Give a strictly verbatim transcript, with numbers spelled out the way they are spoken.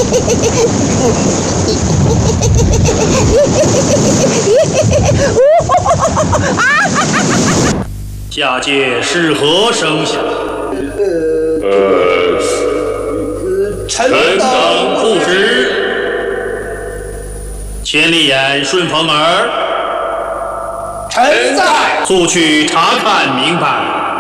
下界是何声响？ 呃， 臣等不知。千里眼、顺风耳， 臣在。 速去查看明白。